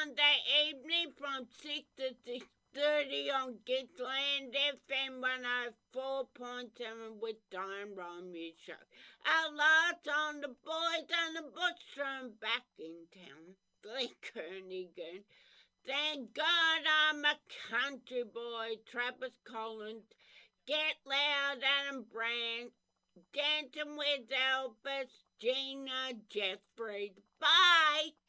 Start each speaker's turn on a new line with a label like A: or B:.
A: Sunday evening from 6 to 6:30 on Gippsland FM 104.7 with Diane Romeo Show. Our lights on the boys and the Bushroom back in town. Glen Kernigan. Thank God I'm a country boy. Travis Collins. Get Loud, Adam Brand. Dancing with Elvis. Gina Jeffries. Bye.